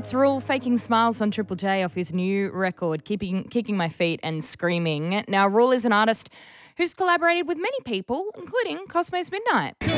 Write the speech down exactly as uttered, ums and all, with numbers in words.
It's Rule faking smiles on Triple J off his new record, Keeping, Kicking My Feet and Screaming. Now, Rule is an artist who's collaborated with many people, including Cosmos Midnight.